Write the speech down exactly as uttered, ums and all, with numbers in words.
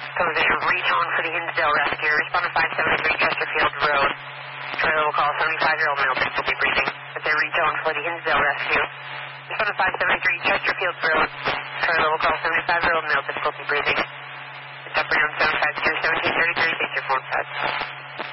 Goes in retone for the Hinsdale Rescue. Respondent five seventy-three Chesterfield Road. Trailer will call seventy-five-year-old male, difficulty breathing. It's a retone for the Hinsdale Rescue. Respondent five seventy-three Chesterfield Road. Trailer will call seventy-five-year-old male, difficulty breathing. It's up around seven five two, seventeen thirty-three. Take your phone, Fed.